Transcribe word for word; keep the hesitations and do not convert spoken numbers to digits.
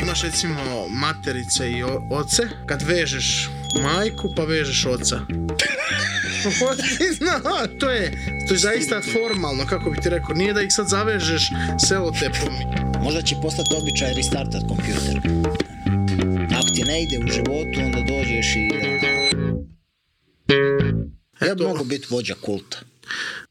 Imaš recimo materice i o- oce, kad vežeš majku pa vežeš oca. No, to je, to je zaista formalno, kako bi ti rekao, nije da ih sad zavežeš selotepom. Možda će postati običaj restartat kompjuter. Ako ti ne ide u životu, onda dođeš i... Ja bi mogu biti vođa kulta.